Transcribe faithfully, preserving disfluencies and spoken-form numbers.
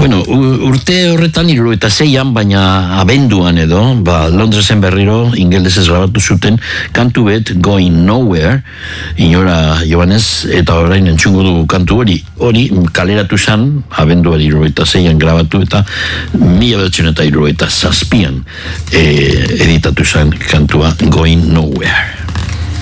Bueno, urte horretan hirurogeita seian, baina abenduan edo, ba, Londresen berriro ingelesez grabatu zuten kantu bet Going Nowhere, inora joanez, eta orain entzungo dugu kantu hori, hori kaleratu zan, abenduan hirurogeita seian grabatu eta mila bederatziehun eta hirurogeita zazpian eh, editatu zan kantua Going Nowhere.